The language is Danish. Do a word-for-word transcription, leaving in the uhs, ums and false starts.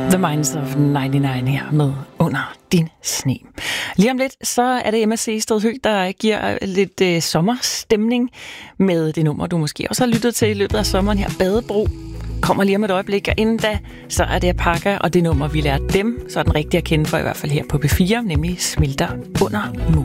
The Minds of nioghalvfems her med Under din sne. Lige om lidt, så er det Emma C. Stedhøg, der giver lidt øh, sommerstemning med det nummer, du måske også har lyttet til i løbet af sommeren her. Badebro kommer lige om et øjeblik, og inden da, så er det Pakker, og det nummer, vi lærer dem, så er den rigtige at kende for i hvert fald her på P fire, nemlig Smelter under nu.